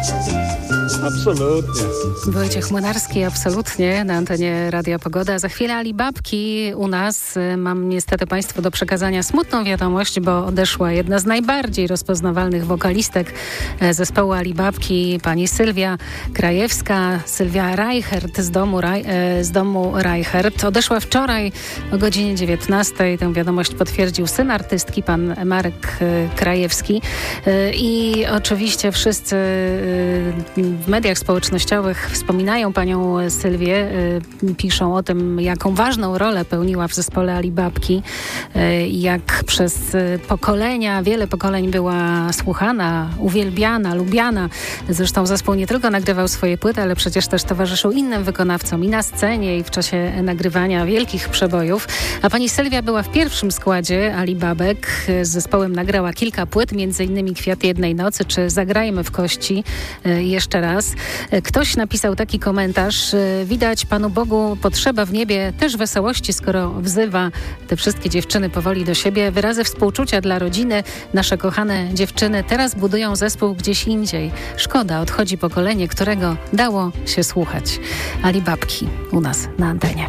Absolutnie. Wojciech Młynarski, absolutnie, na antenie Radia Pogoda. Za chwilę Alibabki u nas. Mam niestety Państwu do przekazania smutną wiadomość, bo odeszła jedna z najbardziej rozpoznawalnych wokalistek zespołu Alibabki, pani Sylwia Krajewska, Sylwia Reichert z domu Reichert. Odeszła wczoraj o godzinie 19. Tę wiadomość potwierdził syn artystki, pan Marek Krajewski. I oczywiście wszyscy w mediach społecznościowych wspominają panią Sylwię, piszą o tym, jaką ważną rolę pełniła w zespole Alibabki, jak przez pokolenia, wiele pokoleń była słuchana, uwielbiana, lubiana. Zresztą zespół nie tylko nagrywał swoje płyty, ale przecież też towarzyszył innym wykonawcom i na scenie, i w czasie nagrywania wielkich przebojów. A pani Sylwia była w pierwszym składzie Alibabek. Z zespołem nagrała kilka płyt, m.in. Kwiaty jednej nocy, czy Zagrajmy w kości jeszcze raz. Ktoś napisał taki komentarz: widać Panu Bogu potrzeba w niebie też wesołości, skoro wzywa te wszystkie dziewczyny powoli do siebie. Wyrazy współczucia dla rodziny. Nasze kochane dziewczyny teraz budują zespół gdzieś indziej. Szkoda, odchodzi pokolenie, którego dało się słuchać. Alibabki u nas na antenie.